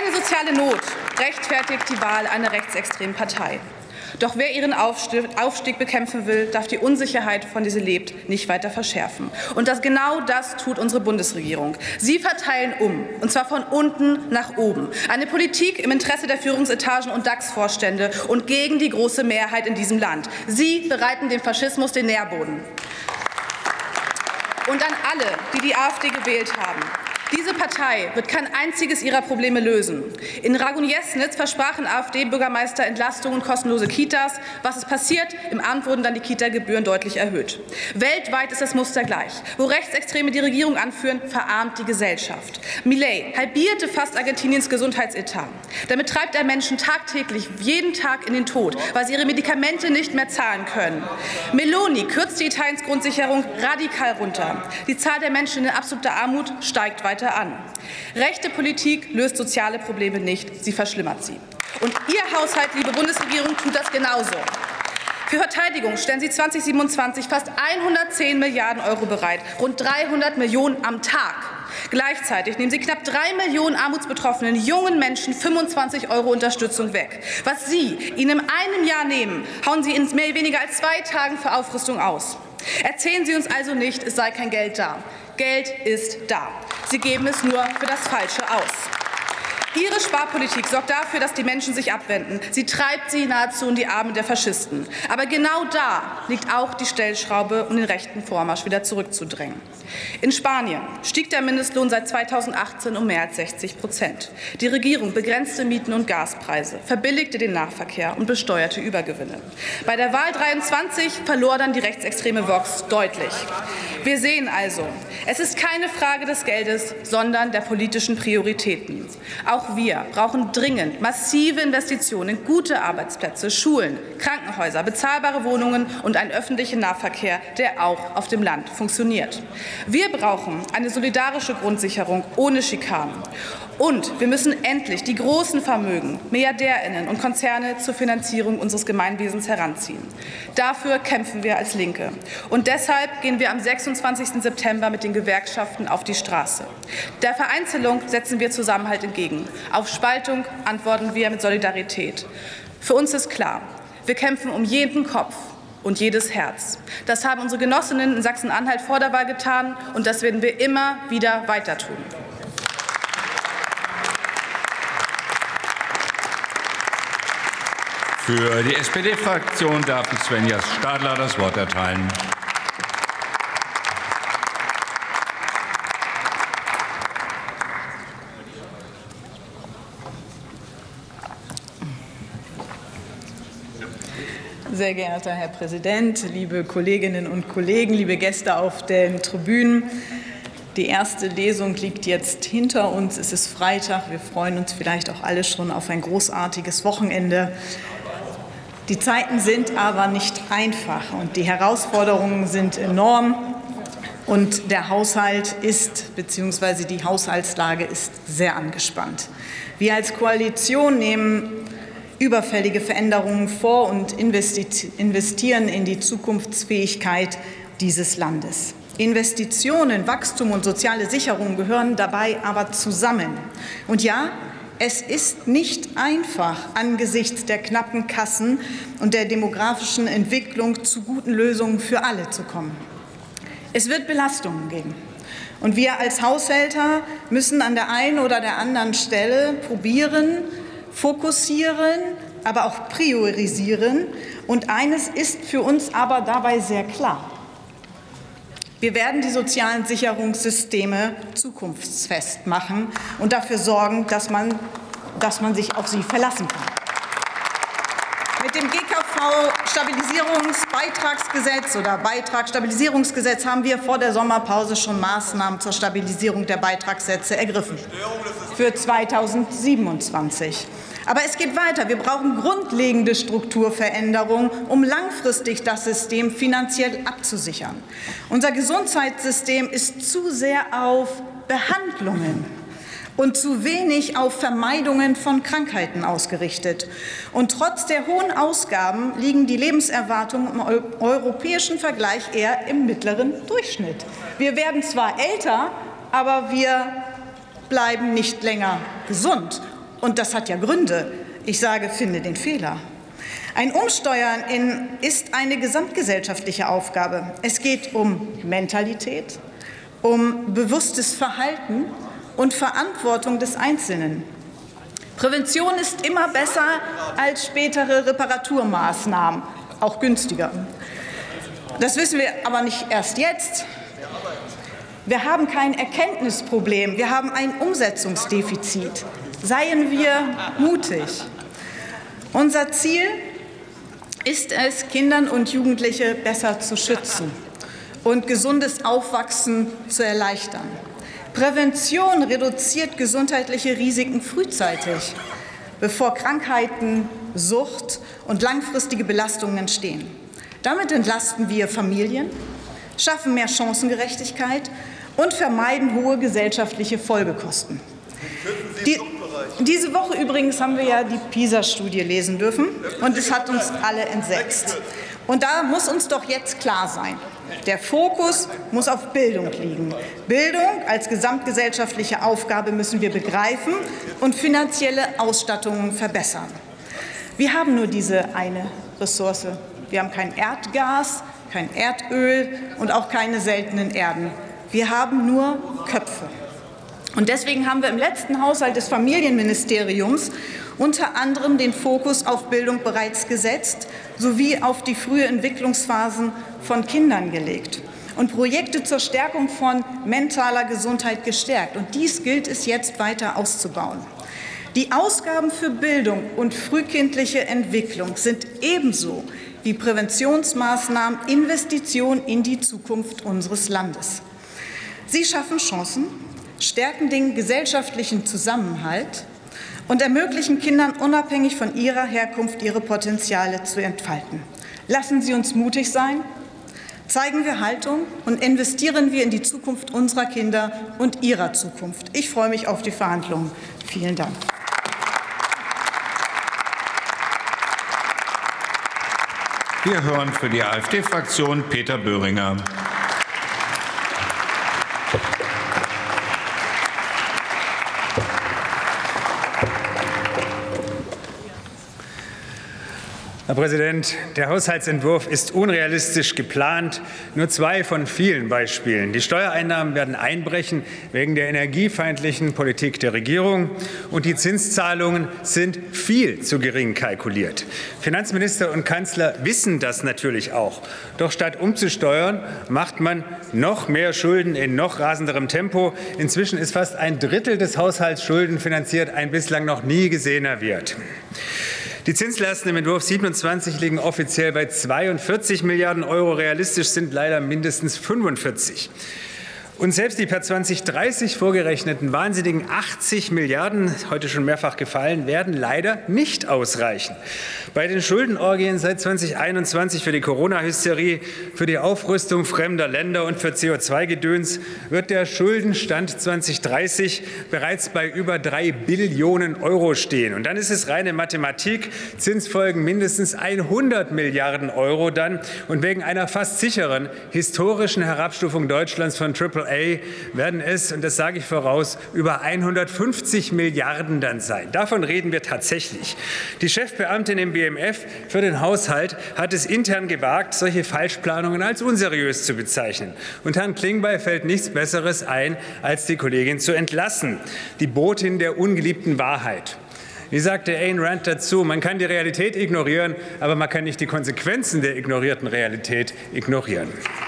Keine soziale Not rechtfertigt die Wahl einer rechtsextremen Partei. Doch wer ihren Aufstieg bekämpfen will, darf die Unsicherheit, von der sie lebt, nicht weiter verschärfen. Und genau das tut unsere Bundesregierung. Sie verteilen um, und zwar von unten nach oben. Eine Politik im Interesse der Führungsetagen und DAX-Vorstände und gegen die große Mehrheit in diesem Land. Sie bereiten dem Faschismus den Nährboden. Und an alle, die die AfD gewählt haben: Diese Partei wird kein einziges ihrer Probleme lösen. In Ragun-Jesnitz versprachen AfD-Bürgermeister Entlastung und kostenlose Kitas. Was ist passiert? Im Amt wurden dann die Kita-Gebühren deutlich erhöht. Weltweit ist das Muster gleich. Wo Rechtsextreme die Regierung anführen, verarmt die Gesellschaft. Milei halbierte fast Argentiniens Gesundheitsetat. Damit treibt er Menschen tagtäglich, jeden Tag in den Tod, weil sie ihre Medikamente nicht mehr zahlen können. Meloni kürzte Italiens Grundsicherung radikal runter. Die Zahl der Menschen in absoluter Armut steigt weiter an. Rechte Politik löst soziale Probleme nicht, sie verschlimmert sie. Und Ihr Haushalt, liebe Bundesregierung, tut das genauso. Für Verteidigung stellen Sie 2027 fast 110 Milliarden € bereit, rund 300 Millionen am Tag. Gleichzeitig nehmen Sie knapp 3 Millionen armutsbetroffenen jungen Menschen 25 € Unterstützung weg. Was Sie ihnen in einem Jahr nehmen, hauen Sie in weniger als 2 Tagen für Aufrüstung aus. Erzählen Sie uns also nicht, es sei kein Geld da. Geld ist da. Sie geben es nur für das Falsche aus. Ihre Sparpolitik sorgt dafür, dass die Menschen sich abwenden. Sie treibt sie nahezu in die Arme der Faschisten. Aber genau da liegt auch die Stellschraube, um den rechten Vormarsch wieder zurückzudrängen. In Spanien stieg der Mindestlohn seit 2018 um mehr als 60%. Die Regierung begrenzte Mieten- und Gaspreise, verbilligte den Nahverkehr und besteuerte Übergewinne. Bei der Wahl 23 verlor dann die rechtsextreme Vox deutlich. Wir sehen also, es ist keine Frage des Geldes, sondern der politischen Prioritäten. Auch wir brauchen dringend massive Investitionen in gute Arbeitsplätze, Schulen, Krankenhäuser, bezahlbare Wohnungen und einen öffentlichen Nahverkehr, der auch auf dem Land funktioniert. Wir brauchen eine solidarische Grundsicherung ohne Schikanen. Und wir müssen endlich die großen Vermögen, MilliardärInnen und Konzerne zur Finanzierung unseres Gemeinwesens heranziehen. Dafür kämpfen wir als Linke. Und deshalb gehen wir am 26. September mit den Gewerkschaften auf die Straße. Der Vereinzelung setzen wir Zusammenhalt entgegen. Auf Spaltung antworten wir mit Solidarität. Für uns ist klar, wir kämpfen um jeden Kopf und jedes Herz. Das haben unsere Genossinnen in Sachsen-Anhalt vor der Wahl getan, und das werden wir immer wieder weiter tun. Für die SPD-Fraktion darf ich Svenja Stadler das Wort erteilen. Sehr geehrter Herr Präsident, liebe Kolleginnen und Kollegen, liebe Gäste auf den Tribünen! Die erste Lesung liegt jetzt hinter uns. Es ist Freitag. Wir freuen uns vielleicht auch alle schon auf ein großartiges Wochenende. Die Zeiten sind aber nicht einfach und die Herausforderungen sind enorm. Und der Haushalt ist, bzw. die Haushaltslage ist sehr angespannt. Wir als Koalition nehmen überfällige Veränderungen vor und investieren in die Zukunftsfähigkeit dieses Landes. Investitionen, Wachstum und soziale Sicherung gehören dabei aber zusammen. Und ja, es ist nicht einfach, angesichts der knappen Kassen und der demografischen Entwicklung zu guten Lösungen für alle zu kommen. Es wird Belastungen geben. Und wir als Haushälter müssen an der einen oder der anderen Stelle probieren, fokussieren, aber auch priorisieren. Und eines ist für uns aber dabei sehr klar: Wir werden die sozialen Sicherungssysteme zukunftsfest machen und dafür sorgen, dass man sich auf sie verlassen kann. Mit dem GKV-Stabilisierungsbeitragsgesetz oder Beitragsstabilisierungsgesetz haben wir vor der Sommerpause schon Maßnahmen zur Stabilisierung der Beitragssätze ergriffen für 2027. Aber es geht weiter. Wir brauchen grundlegende Strukturveränderungen, um langfristig das System finanziell abzusichern. Unser Gesundheitssystem ist zu sehr auf Behandlungen und zu wenig auf Vermeidungen von Krankheiten ausgerichtet. Und trotz der hohen Ausgaben liegen die Lebenserwartungen im europäischen Vergleich eher im mittleren Durchschnitt. Wir werden zwar älter, aber wir bleiben nicht länger gesund. Und das hat ja Gründe. Ich sage, finde den Fehler. Ein Umsteuern ist eine gesamtgesellschaftliche Aufgabe. Es geht um Mentalität, um bewusstes Verhalten und Verantwortung des Einzelnen. Prävention ist immer besser als spätere Reparaturmaßnahmen, auch günstiger. Das wissen wir aber nicht erst jetzt. Wir haben kein Erkenntnisproblem, wir haben ein Umsetzungsdefizit. Seien wir mutig. Unser Ziel ist es, Kindern und Jugendliche besser zu schützen und gesundes Aufwachsen zu erleichtern. Prävention reduziert gesundheitliche Risiken frühzeitig, bevor Krankheiten, Sucht und langfristige Belastungen entstehen. Damit entlasten wir Familien, schaffen mehr Chancengerechtigkeit und vermeiden hohe gesellschaftliche Folgekosten. Diese Woche übrigens haben wir ja die PISA-Studie lesen dürfen, und es hat uns alle entsetzt. Und da muss uns doch jetzt klar sein, der Fokus muss auf Bildung liegen. Bildung als gesamtgesellschaftliche Aufgabe müssen wir begreifen und finanzielle Ausstattungen verbessern. Wir haben nur diese eine Ressource. Wir haben kein Erdgas, kein Erdöl und auch keine seltenen Erden. Wir haben nur Köpfe. Und deswegen haben wir im letzten Haushalt des Familienministeriums unter anderem den Fokus auf Bildung bereits gesetzt, sowie auf die frühe Entwicklungsphasen von Kindern gelegt und Projekte zur Stärkung von mentaler Gesundheit gestärkt. Und dies gilt es jetzt weiter auszubauen. Die Ausgaben für Bildung und frühkindliche Entwicklung sind ebenso wie Präventionsmaßnahmen Investitionen in die Zukunft unseres Landes. Sie schaffen Chancen, stärken den gesellschaftlichen Zusammenhalt und ermöglichen Kindern unabhängig von ihrer Herkunft ihre Potenziale zu entfalten. Lassen Sie uns mutig sein, zeigen wir Haltung und investieren wir in die Zukunft unserer Kinder und ihrer Zukunft. Ich freue mich auf die Verhandlungen. Vielen Dank. Wir hören für die AfD-Fraktion Peter Böhringer. Herr Präsident, der Haushaltsentwurf ist unrealistisch geplant. Nur zwei von vielen Beispielen. Die Steuereinnahmen werden einbrechen wegen der energiefeindlichen Politik der Regierung, und die Zinszahlungen sind viel zu gering kalkuliert. Finanzminister und Kanzler wissen das natürlich auch. Doch statt umzusteuern, macht man noch mehr Schulden in noch rasenderem Tempo. Inzwischen ist fast ein Drittel des Haushalts schuldenfinanziert, ein bislang noch nie gesehener Wert. Die Zinslasten im Entwurf 27 liegen offiziell bei 42 Milliarden Euro. Realistisch sind leider mindestens 45. Und selbst die per 2030 vorgerechneten wahnsinnigen 80 Milliarden, heute schon mehrfach gefallen, werden leider nicht ausreichen. Bei den Schuldenorgien seit 2021 für die Corona-Hysterie, für die Aufrüstung fremder Länder und für CO2-Gedöns wird der Schuldenstand 2030 bereits bei über 3 Billionen Euro stehen. Und dann ist es reine Mathematik, Zinsfolgen mindestens 100 Milliarden Euro dann. Und wegen einer fast sicheren historischen Herabstufung Deutschlands von AAA werden es, und das sage ich voraus, über 150 Milliarden dann sein. Davon reden wir tatsächlich. Die Chefbeamtin im BMF für den Haushalt hat es intern gewagt, solche Falschplanungen als unseriös zu bezeichnen. Und Herrn Klingbeil fällt nichts Besseres ein, als die Kollegin zu entlassen. Die Botin der ungeliebten Wahrheit. Wie sagte Ayn Rand dazu, man kann die Realität ignorieren, aber man kann nicht die Konsequenzen der ignorierten Realität ignorieren.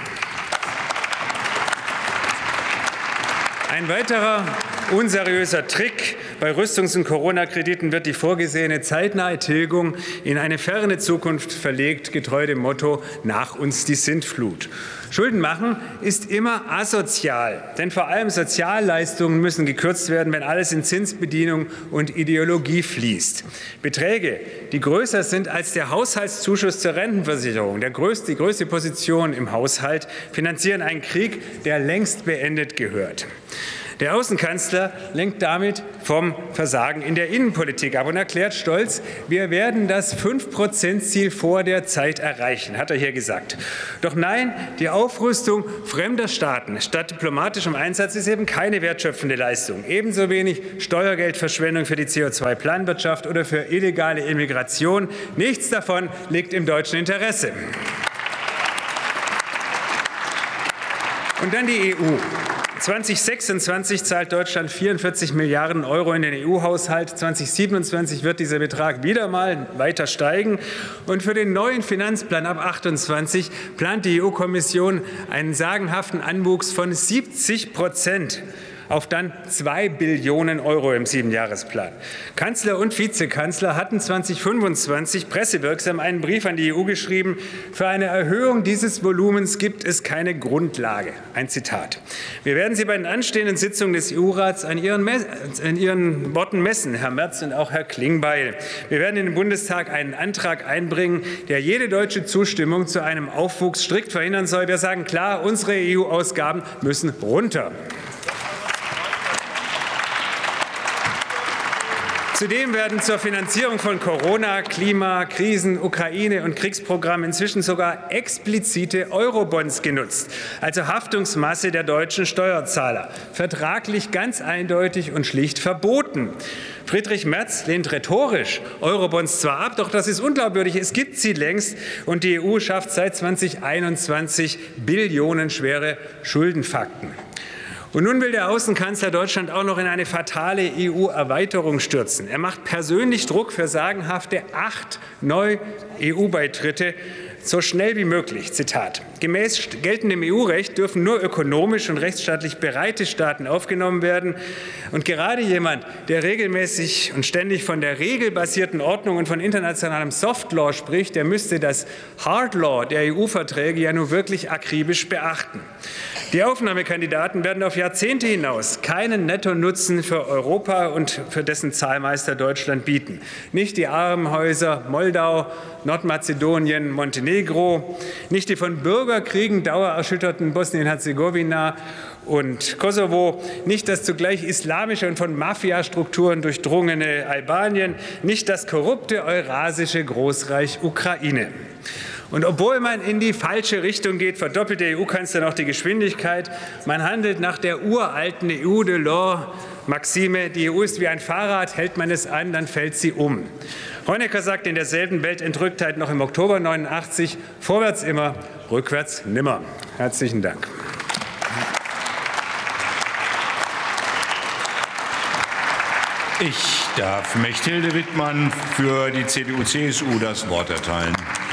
Ein weiterer unseriöser Trick bei Rüstungs- und Corona-Krediten wird die vorgesehene zeitnahe Tilgung in eine ferne Zukunft verlegt, getreu dem Motto „Nach uns die Sintflut“. Schulden machen ist immer asozial, denn vor allem Sozialleistungen müssen gekürzt werden, wenn alles in Zinsbedienung und Ideologie fließt. Beträge, die größer sind als der Haushaltszuschuss zur Rentenversicherung, die größte Position im Haushalt, finanzieren einen Krieg, der längst beendet gehört. Der Außenkanzler lenkt damit vom Versagen in der Innenpolitik ab und erklärt stolz, wir werden das 5%-Ziel vor der Zeit erreichen, hat er hier gesagt. Doch nein, die Aufrüstung fremder Staaten statt diplomatischem Einsatz ist eben keine wertschöpfende Leistung. Ebenso wenig Steuergeldverschwendung für die CO2-Planwirtschaft oder für illegale Immigration. Nichts davon liegt im deutschen Interesse. Und dann die EU. 2026 zahlt Deutschland 44 Milliarden € in den EU-Haushalt. 2027 wird dieser Betrag wieder mal weiter steigen. Und für den neuen Finanzplan ab 28 plant die EU-Kommission einen sagenhaften Anwuchs von 70% auf dann 2 Billionen € im 7-Jahresplan. Kanzler und Vizekanzler hatten 2025 pressewirksam einen Brief an die EU geschrieben. Für eine Erhöhung dieses Volumens gibt es keine Grundlage. Ein Zitat. Wir werden Sie bei den anstehenden Sitzungen des EU-Rats an Ihren Worten messen, Herr Merz und auch Herr Klingbeil. Wir werden in den Bundestag einen Antrag einbringen, der jede deutsche Zustimmung zu einem Aufwuchs strikt verhindern soll. Wir sagen klar, unsere EU-Ausgaben müssen runter. Zudem werden zur Finanzierung von Corona, Klima, Krisen, Ukraine und Kriegsprogrammen inzwischen sogar explizite Eurobonds genutzt, also Haftungsmasse der deutschen Steuerzahler. Vertraglich ganz eindeutig und schlicht verboten. Friedrich Merz lehnt rhetorisch Eurobonds zwar ab, doch das ist unglaubwürdig. Es gibt sie längst und die EU schafft seit 2021 billionenschwere Schuldenfakten. Und nun will der Außenkanzler Deutschland auch noch in eine fatale EU-Erweiterung stürzen. Er macht persönlich Druck für sagenhafte 8 neue EU-Beitritte so schnell wie möglich. Zitat. Gemäß geltendem EU-Recht dürfen nur ökonomisch und rechtsstaatlich bereite Staaten aufgenommen werden. Und gerade jemand, der regelmäßig und ständig von der regelbasierten Ordnung und von internationalem Softlaw spricht, der müsste das Hardlaw der EU-Verträge ja nur wirklich akribisch beachten. Die Aufnahmekandidaten werden auf Jahrzehnte hinaus keinen Nettonutzen für Europa und für dessen Zahlmeister Deutschland bieten. Nicht die Armenhäuser Moldau, Nordmazedonien, Montenegro, nicht die von Bürgerkriegen dauererschütterten Bosnien-Herzegowina und Kosovo, nicht das zugleich islamische und von Mafiastrukturen durchdrungene Albanien, nicht das korrupte eurasische Großreich Ukraine. Und obwohl man in die falsche Richtung geht, verdoppelt der EU-Kanzler noch die Geschwindigkeit. Man handelt nach der uralten EU-Delors-Maxime, die EU ist wie ein Fahrrad, hält man es an, dann fällt sie um. Honecker sagt in derselben Weltentrücktheit noch im Oktober 89, vorwärts immer, rückwärts nimmer. Herzlichen Dank. Ich darf Mechthilde Wittmann für die CDU-CSU das Wort erteilen.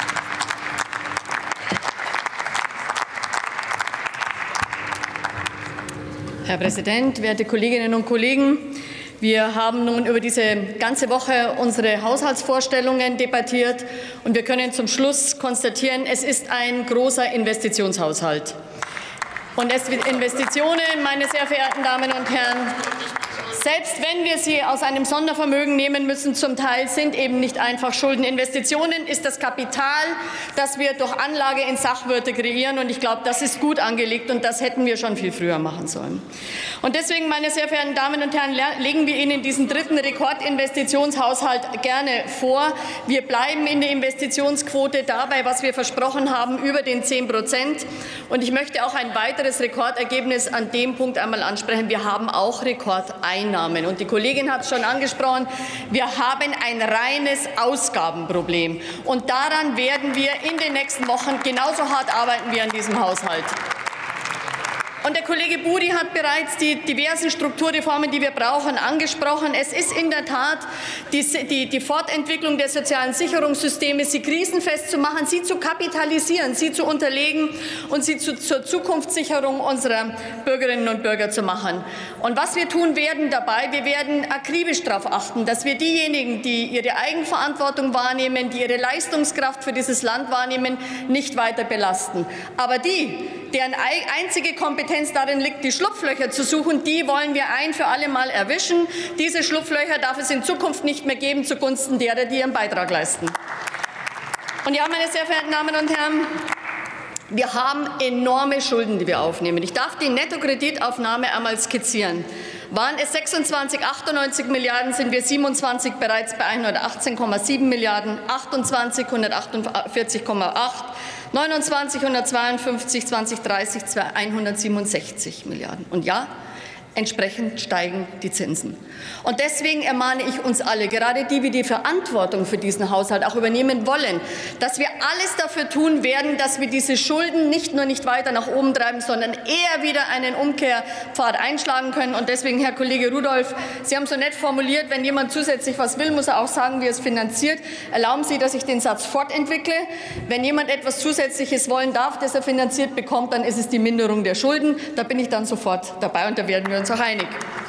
Herr Präsident, werte Kolleginnen und Kollegen! Wir haben nun über diese ganze Woche unsere Haushaltsvorstellungen debattiert und wir können zum Schluss konstatieren, es ist ein großer Investitionshaushalt. Und Investitionen, meine sehr verehrten Damen und Herren, selbst wenn wir sie aus einem Sondervermögen nehmen müssen, zum Teil sind eben nicht einfach Schulden. Investitionen ist das Kapital, das wir durch Anlage in Sachwerte kreieren. Und ich glaube, das ist gut angelegt und das hätten wir schon viel früher machen sollen. Und deswegen, meine sehr verehrten Damen und Herren, legen wir Ihnen diesen dritten Rekordinvestitionshaushalt gerne vor. Wir bleiben in der Investitionsquote dabei, was wir versprochen haben, über den 10%. Und ich möchte auch ein weiteres Rekordergebnis an dem Punkt einmal ansprechen. Wir haben auch Rekordeinnahmen. Und die Kollegin hat es schon angesprochen, wir haben ein reines Ausgabenproblem. Und daran werden wir in den nächsten Wochen genauso hart arbeiten wie an diesem Haushalt. Und der Kollege Buri hat bereits die diversen Strukturreformen, die wir brauchen, angesprochen. Es ist in der Tat die Fortentwicklung der sozialen Sicherungssysteme, sie krisenfest zu machen, sie zu kapitalisieren, sie zu unterlegen und sie zur Zukunftssicherung unserer Bürgerinnen und Bürger zu machen. Und was wir tun werden dabei, wir werden akribisch darauf achten, dass wir diejenigen, die ihre Eigenverantwortung wahrnehmen, die ihre Leistungskraft für dieses Land wahrnehmen, nicht weiter belasten. Aber die, deren einzige Kompetenz darin liegt, die Schlupflöcher zu suchen, die wollen wir ein für alle Mal erwischen. Diese Schlupflöcher darf es in Zukunft nicht mehr geben zugunsten derer, die ihren Beitrag leisten. Und ja, meine sehr verehrten Damen und Herren, Wir haben enorme Schulden, die wir aufnehmen. Ich darf die Nettokreditaufnahme einmal skizzieren. Waren es 26, 98 Milliarden, sind wir 27 bereits bei 118,7 Milliarden, 28, 148,8, 29, 152, 2030, 167 Milliarden. Und ja, entsprechend steigen die Zinsen. Und deswegen ermahne ich uns alle, gerade die, die Verantwortung für diesen Haushalt auch übernehmen wollen, dass wir alles dafür tun werden, dass wir diese Schulden nicht nur nicht weiter nach oben treiben, sondern eher wieder einen Umkehrpfad einschlagen können. Und deswegen, Herr Kollege Rudolph, Sie haben so nett formuliert, wenn jemand zusätzlich was will, muss er auch sagen, wie er es finanziert. Erlauben Sie, dass ich den Satz fortentwickle. Wenn jemand etwas Zusätzliches wollen darf, das er finanziert bekommt, dann ist es die Minderung der Schulden. Da bin ich dann sofort dabei und da werden wir uns auch einig.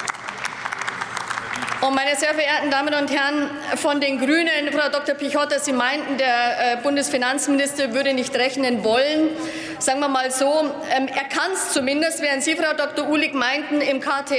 Und meine sehr verehrten Damen und Herren von den Grünen, Frau Dr. Pichotta, Sie meinten, der Bundesfinanzminister würde nicht rechnen wollen. Sagen wir mal so, er kann es zumindest, während Sie, Frau Dr. Uhlig, meinten, im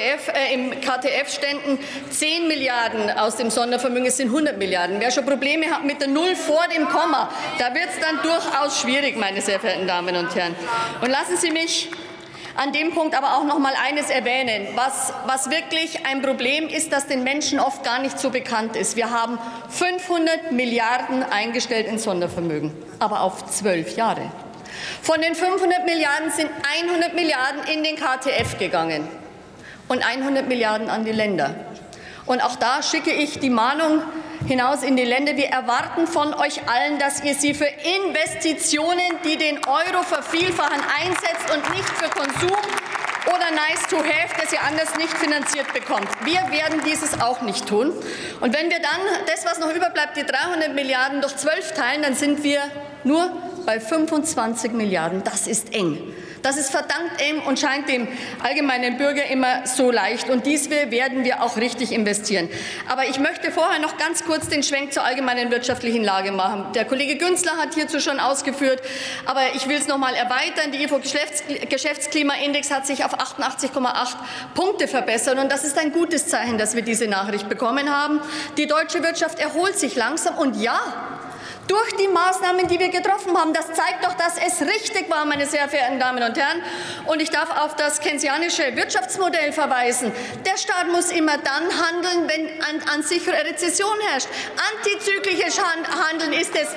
KTF ständen 10 Milliarden aus dem Sondervermögen, es sind 100 Milliarden. Wer schon Probleme hat mit der Null vor dem Komma, da wird es dann durchaus schwierig, meine sehr verehrten Damen und Herren. Und lassen Sie mich an dem Punkt aber auch noch mal eines erwähnen, was wirklich ein Problem ist, das den Menschen oft gar nicht so bekannt ist. Wir haben 500 Milliarden eingestellt in Sondervermögen, aber auf 12 Jahre. Von den 500 Milliarden sind 100 Milliarden in den KTF gegangen und 100 Milliarden an die Länder. Und auch da schicke ich die Mahnung hinaus in die Länder. Wir erwarten von euch allen, dass ihr sie für Investitionen, die den Euro vervielfachen, einsetzt und nicht für Konsum oder nice to have, das ihr anders nicht finanziert bekommt. Wir werden dieses auch nicht tun. Und wenn wir dann das, was noch überbleibt, die 300 Milliarden durch 12 teilen, dann sind wir nur bei 25 Milliarden. Das ist eng. Das ist verdammt eng und scheint dem allgemeinen Bürger immer so leicht. Und dies werden wir auch richtig investieren. Aber ich möchte vorher noch ganz kurz den Schwenk zur allgemeinen wirtschaftlichen Lage machen. Der Kollege Günzler hat hierzu schon ausgeführt, aber ich will es noch mal erweitern. Der IFO-Geschäftsklimaindex hat sich auf 88,8 Punkte verbessert. Und das ist ein gutes Zeichen, dass wir diese Nachricht bekommen haben. Die deutsche Wirtschaft erholt sich langsam. Und ja, durch die Maßnahmen, die wir getroffen haben. Das zeigt doch, dass es richtig war, meine sehr verehrten Damen und Herren. Und ich darf auf das keynesianische Wirtschaftsmodell verweisen. Der Staat muss immer dann handeln, wenn an sich Rezession herrscht. Antizyklisches Handeln ist das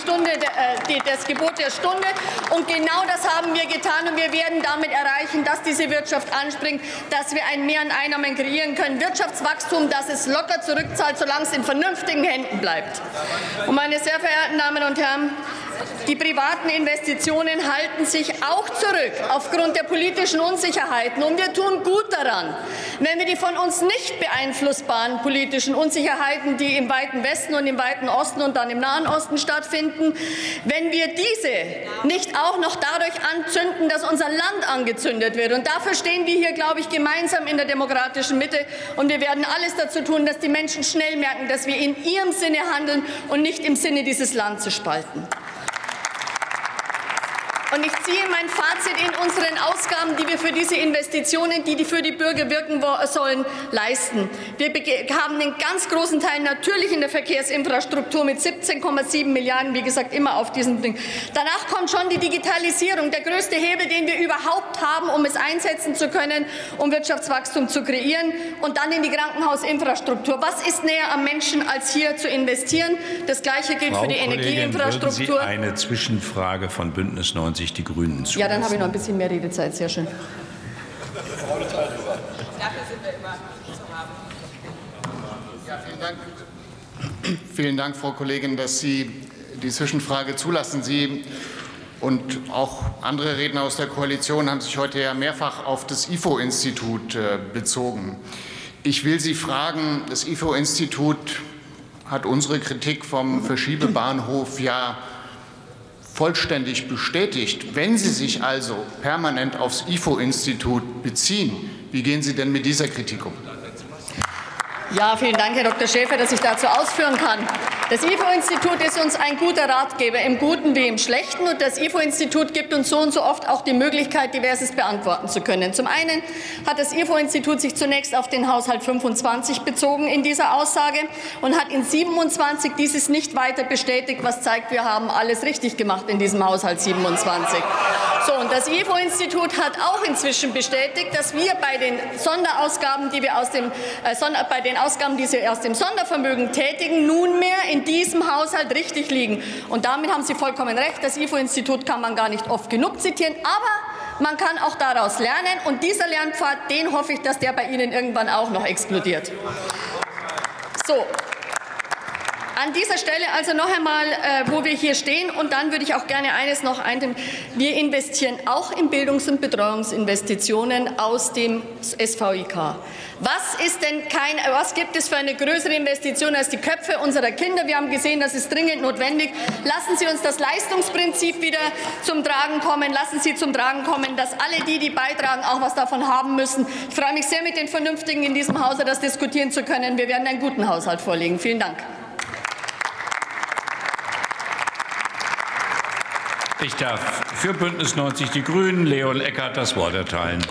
Gebot der Stunde. Und genau das haben wir getan. Und wir werden damit erreichen, dass diese Wirtschaft anspringt, dass wir ein Mehr an Einnahmen kreieren können. Wirtschaftswachstum, das es locker zurückzahlt, solange es in vernünftigen Händen bleibt. Und meine sehr verehrten Damen und Herren, die privaten Investitionen halten sich auch zurück aufgrund der politischen Unsicherheiten. Und wir tun gut daran, wenn wir die von uns nicht beeinflussbaren politischen Unsicherheiten, die im weiten Westen und im weiten Osten und dann im Nahen Osten stattfinden, wenn wir diese nicht auch noch dadurch anzünden, dass unser Land angezündet wird. Und dafür stehen wir hier, glaube ich, gemeinsam in der demokratischen Mitte. Und wir werden alles dazu tun, dass die Menschen schnell merken, dass wir in ihrem Sinne handeln und nicht im Sinne dieses Land zu spalten. Und ich ziehe mein Fazit in unseren Ausgaben, die wir für diese Investitionen, die für die Bürger wirken sollen, leisten. Wir haben einen ganz großen Teil natürlich in der Verkehrsinfrastruktur mit 17,7 Milliarden, wie gesagt, immer auf diesem Ding. Danach kommt schon die Digitalisierung, der größte Hebel, den wir überhaupt haben, um es einsetzen zu können, um Wirtschaftswachstum zu kreieren. Und dann in die Krankenhausinfrastruktur. Was ist näher am Menschen, als hier zu investieren? Das Gleiche gilt für die Energieinfrastruktur. Würden Sie eine Zwischenfrage von Bündnis 90 die Grünen zulassen? Ja, dann habe ich noch ein bisschen mehr Redezeit. Sehr schön. Dafür sind wir immer zu haben. Ja, vielen Dank, Frau Kollegin, dass Sie die Zwischenfrage zulassen. Sie und auch andere Redner aus der Koalition haben sich heute ja mehrfach auf das IFO-Institut bezogen. Ich will Sie fragen, das IFO-Institut hat unsere Kritik vom Verschiebebahnhof ja vollständig bestätigt. Wenn Sie sich also permanent aufs IFO-Institut beziehen, wie gehen Sie denn mit dieser Kritik um? Ja, vielen Dank, Herr Dr. Schäfer, dass ich dazu ausführen kann. Das IFO-Institut ist uns ein guter Ratgeber, im Guten wie im Schlechten. Und das IFO-Institut gibt uns so und so oft auch die Möglichkeit, Diverses beantworten zu können. Zum einen hat das IFO-Institut sich zunächst auf den Haushalt 25 bezogen in dieser Aussage und hat in 27 dieses nicht weiter bestätigt, was zeigt, wir haben alles richtig gemacht in diesem Haushalt 27. So, und das IFO-Institut hat auch inzwischen bestätigt, dass wir bei den Sonderausgaben, die wir aus dem Ausgaben, die Sie aus dem Sondervermögen tätigen, nunmehr in diesem Haushalt richtig liegen. Und damit haben Sie vollkommen recht. Das IFO-Institut kann man gar nicht oft genug zitieren, aber man kann auch daraus lernen. Und dieser Lernpfad, den hoffe ich, dass der bei Ihnen irgendwann auch noch explodiert. So. An dieser Stelle also noch einmal, wo wir hier stehen, und dann würde ich auch gerne eines noch einnehmen. Wir investieren auch in Bildungs- und Betreuungsinvestitionen aus dem SVIK. Was gibt es für eine größere Investition als die Köpfe unserer Kinder? Wir haben gesehen, das ist dringend notwendig. Lassen Sie uns das Leistungsprinzip wieder zum Tragen kommen. Lassen Sie zum Tragen kommen, dass alle die beitragen, auch was davon haben müssen. Ich freue mich sehr, mit den Vernünftigen in diesem Hause das diskutieren zu können. Wir werden einen guten Haushalt vorlegen. Vielen Dank. Ich darf für Bündnis 90 Die Grünen Leon Eckert das Wort erteilen.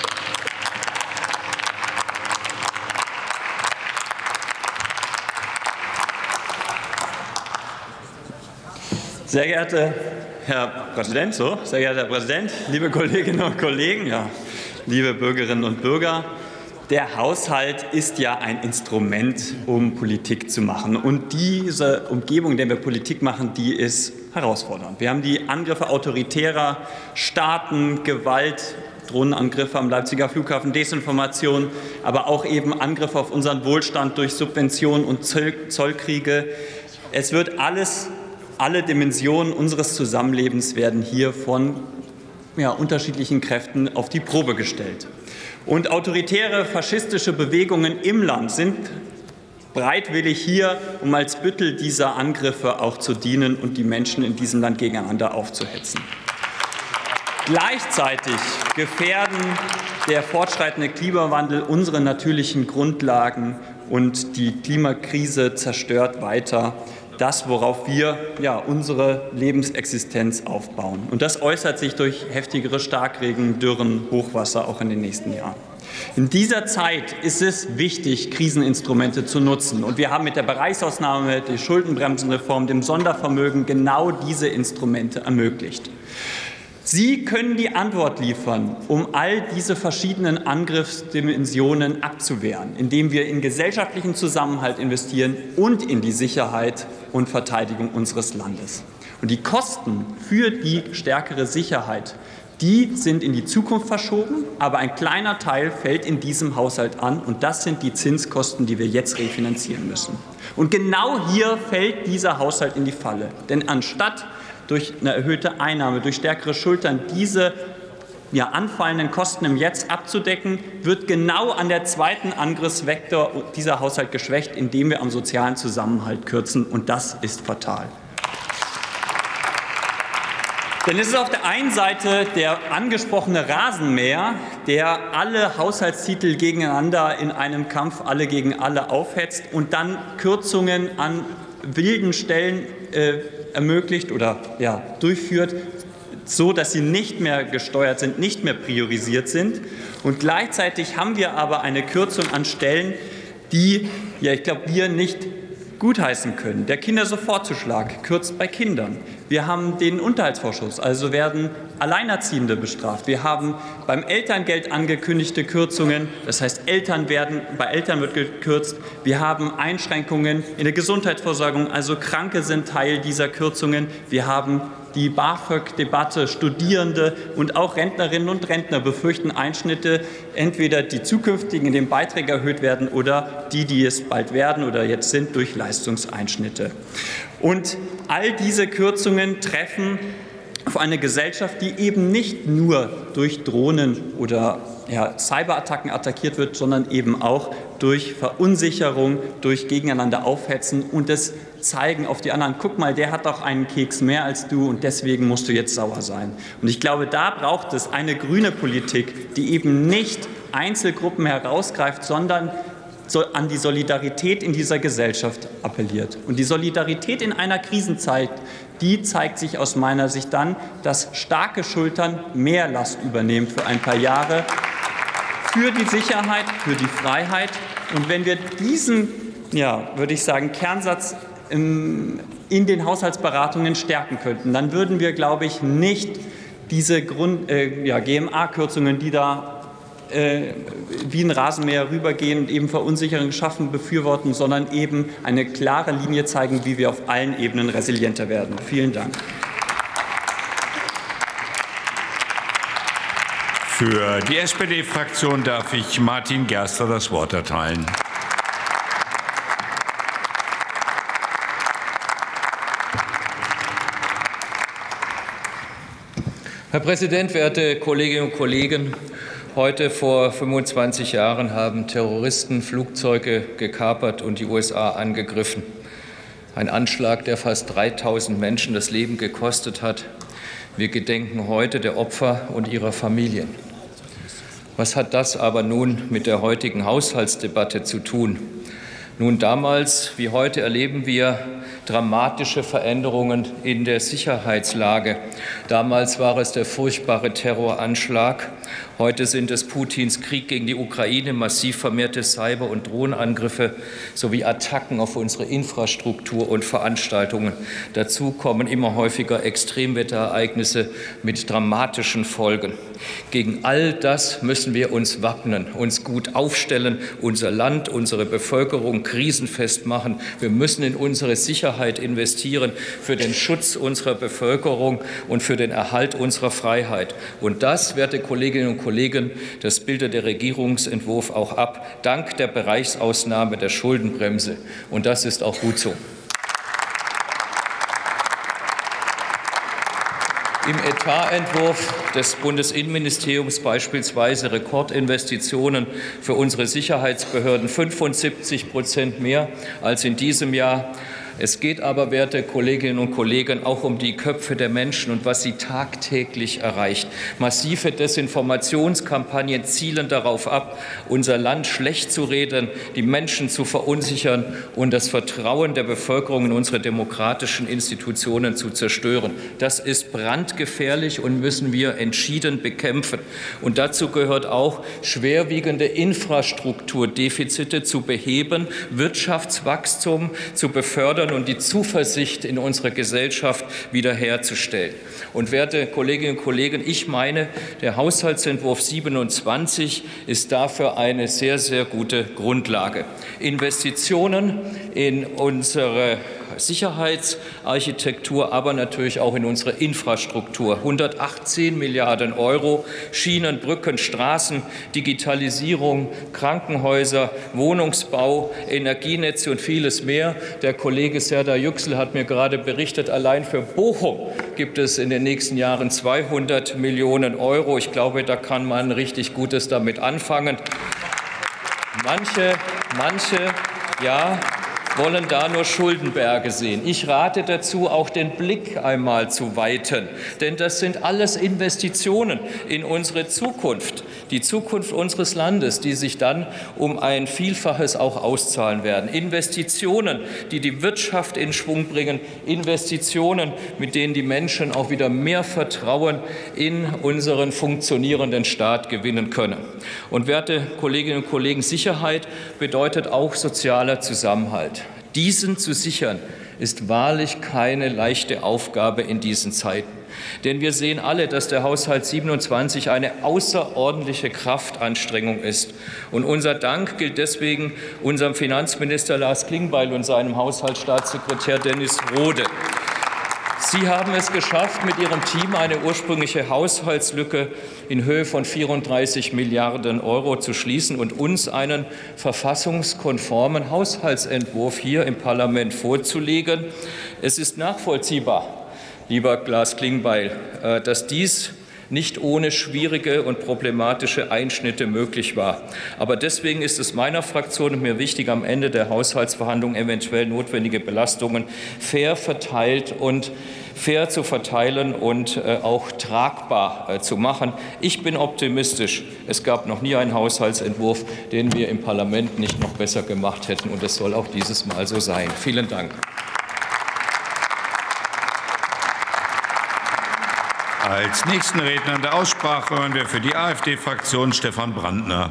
Sehr geehrter Herr Präsident, liebe Kolleginnen und Kollegen, liebe Bürgerinnen und Bürger, der Haushalt ist ja ein Instrument, um Politik zu machen. Und diese Umgebung, in der wir Politik machen, die ist herausfordernd. Wir haben die Angriffe autoritärer Staaten, Gewalt, Drohnenangriffe am Leipziger Flughafen, Desinformation, aber auch eben Angriffe auf unseren Wohlstand durch Subventionen und Zollkriege. Es wird alle Dimensionen unseres Zusammenlebens werden hier von unterschiedlichen Kräften auf die Probe gestellt. Und autoritäre faschistische Bewegungen im Land sind bereitwillig hier, um als Büttel dieser Angriffe auch zu dienen und die Menschen in diesem Land gegeneinander aufzuhetzen. Gleichzeitig gefährden der fortschreitende Klimawandel unsere natürlichen Grundlagen und die Klimakrise zerstört weiter das, worauf wir unsere Lebensexistenz aufbauen. Und das äußert sich durch heftigere Starkregen, Dürren, Hochwasser auch in den nächsten Jahren. In dieser Zeit ist es wichtig, Kriseninstrumente zu nutzen. Und wir haben mit der Bereichsausnahme, der Schuldenbremsenreform, dem Sondervermögen genau diese Instrumente ermöglicht. Sie können die Antwort liefern, um all diese verschiedenen Angriffsdimensionen abzuwehren, indem wir in gesellschaftlichen Zusammenhalt investieren und in die Sicherheit und Verteidigung unseres Landes. Und die Kosten für die stärkere Sicherheit, die sind in die Zukunft verschoben, aber ein kleiner Teil fällt in diesem Haushalt an, und das sind die Zinskosten, die wir jetzt refinanzieren müssen. Und genau hier fällt dieser Haushalt in die Falle, denn anstatt durch eine erhöhte Einnahme, durch stärkere Schultern diese anfallenden Kosten im Jetzt abzudecken, wird genau an der zweiten Angriffsvektor dieser Haushalt geschwächt, indem wir am sozialen Zusammenhalt kürzen, und das ist fatal. Denn es ist auf der einen Seite der angesprochene Rasenmäher, der alle Haushaltstitel gegeneinander in einem Kampf alle gegen alle aufhetzt und dann Kürzungen an wilden Stellen ermöglicht oder durchführt, so dass sie nicht mehr gesteuert sind, nicht mehr priorisiert sind. Und gleichzeitig haben wir aber eine Kürzung an Stellen, die wir nicht gutheißen können. Der Kindersofortzuschlag kürzt bei Kindern. Wir haben den Unterhaltsvorschuss, also werden Alleinerziehende bestraft. Wir haben beim Elterngeld angekündigte Kürzungen, das heißt, bei Eltern wird gekürzt. Wir haben Einschränkungen in der Gesundheitsversorgung, also Kranke sind Teil dieser Kürzungen. Wir haben die BAföG-Debatte, Studierende und auch Rentnerinnen und Rentner befürchten Einschnitte, entweder die zukünftigen, in denen Beiträge erhöht werden, oder die es bald werden oder jetzt sind, durch Leistungseinschnitte. Und all diese Kürzungen treffen auf eine Gesellschaft, die eben nicht nur durch Drohnen oder Cyberattacken attackiert wird, sondern eben auch durch Verunsicherung, durch Gegeneinander aufhetzen und das Zeigen auf die anderen. Guck mal, der hat doch einen Keks mehr als du und deswegen musst du jetzt sauer sein. Und ich glaube, da braucht es eine grüne Politik, die eben nicht Einzelgruppen herausgreift, sondern an die Solidarität in dieser Gesellschaft appelliert. Und die Solidarität in einer Krisenzeit, die zeigt sich aus meiner Sicht dann, dass starke Schultern mehr Last übernehmen für ein paar Jahre, für die Sicherheit, für die Freiheit. Und wenn wir diesen, würde ich sagen, Kernsatz in den Haushaltsberatungen stärken könnten, dann würden wir, glaube ich, nicht diese GMA-Kürzungen, die da wie ein Rasenmäher rübergehen und eben Verunsicherung schaffen, befürworten, sondern eben eine klare Linie zeigen, wie wir auf allen Ebenen resilienter werden. Vielen Dank. Für die SPD-Fraktion darf ich Martin Gerster das Wort erteilen. Herr Präsident, werte Kolleginnen und Kollegen! Heute vor 25 Jahren haben Terroristen Flugzeuge gekapert und die USA angegriffen. Ein Anschlag, der fast 3.000 Menschen das Leben gekostet hat. Wir gedenken heute der Opfer und ihrer Familien. Was hat das aber nun mit der heutigen Haushaltsdebatte zu tun? Nun, damals wie heute erleben wir dramatische Veränderungen in der Sicherheitslage. Damals war es der furchtbare Terroranschlag. Heute sind es Putins Krieg gegen die Ukraine, massiv vermehrte Cyber- und Drohnenangriffe sowie Attacken auf unsere Infrastruktur und Veranstaltungen. Dazu kommen immer häufiger Extremwetterereignisse mit dramatischen Folgen. Gegen all das müssen wir uns wappnen, uns gut aufstellen, unser Land, unsere Bevölkerung krisenfest machen. Wir müssen in unsere Sicherheit investieren, für den Schutz unserer Bevölkerung und für den Erhalt unserer Freiheit. Und das, werte Kolleginnen und Kollegen, das bildet der Regierungsentwurf auch ab, dank der Bereichsausnahme der Schuldenbremse. Und das ist auch gut so. Im Etatentwurf des Bundesinnenministeriums beispielsweise Rekordinvestitionen für unsere Sicherheitsbehörden, 75% mehr als in diesem Jahr. Es geht aber, werte Kolleginnen und Kollegen, auch um die Köpfe der Menschen und was sie tagtäglich erreicht. Massive Desinformationskampagnen zielen darauf ab, unser Land schlecht zu reden, die Menschen zu verunsichern und das Vertrauen der Bevölkerung in unsere demokratischen Institutionen zu zerstören. Das ist brandgefährlich und müssen wir entschieden bekämpfen. Und dazu gehört auch, schwerwiegende Infrastrukturdefizite zu beheben, Wirtschaftswachstum zu befördern und die Zuversicht in unsere Gesellschaft wiederherzustellen. Und werte Kolleginnen und Kollegen, ich meine, der Haushaltsentwurf 27 ist dafür eine sehr, sehr gute Grundlage. Investitionen in unsere Sicherheitsarchitektur, aber natürlich auch in unsere Infrastruktur. 118 Milliarden Euro, Schienen, Brücken, Straßen, Digitalisierung, Krankenhäuser, Wohnungsbau, Energienetze und vieles mehr. Der Kollege Serdar Yüksel hat mir gerade berichtet, allein für Bochum gibt es in den nächsten Jahren 200 Millionen Euro. Ich glaube, da kann man richtig Gutes damit anfangen. Manche wollen da nur Schuldenberge sehen. Ich rate dazu, auch den Blick einmal zu weiten, denn das sind alles Investitionen in unsere Zukunft, die Zukunft unseres Landes, die sich dann um ein Vielfaches auch auszahlen werden. Investitionen, die die Wirtschaft in Schwung bringen, Investitionen, mit denen die Menschen auch wieder mehr Vertrauen in unseren funktionierenden Staat gewinnen können. Und werte Kolleginnen und Kollegen, Sicherheit bedeutet auch sozialer Zusammenhalt. Diesen zu sichern, ist wahrlich keine leichte Aufgabe in diesen Zeiten. Denn wir sehen alle, dass der Haushalt 27 eine außerordentliche Kraftanstrengung ist. Und unser Dank gilt deswegen unserem Finanzminister Lars Klingbeil und seinem Haushaltsstaatssekretär Dennis Rohde. Sie haben es geschafft, mit Ihrem Team eine ursprüngliche Haushaltslücke in Höhe von 34 Milliarden Euro zu schließen und uns einen verfassungskonformen Haushaltsentwurf hier im Parlament vorzulegen. Es ist nachvollziehbar, lieber Lars Klingbeil, dass dies nicht ohne schwierige und problematische Einschnitte möglich war. Aber deswegen ist es meiner Fraktion und mir wichtig, am Ende der Haushaltsverhandlungen eventuell notwendige Belastungen fair verteilt und fair zu verteilen und auch tragbar zu machen. Ich bin optimistisch. Es gab noch nie einen Haushaltsentwurf, den wir im Parlament nicht noch besser gemacht hätten, und das soll auch dieses Mal so sein. Vielen Dank. Als nächsten Redner in der Aussprache hören wir für die AfD-Fraktion Stefan Brandner.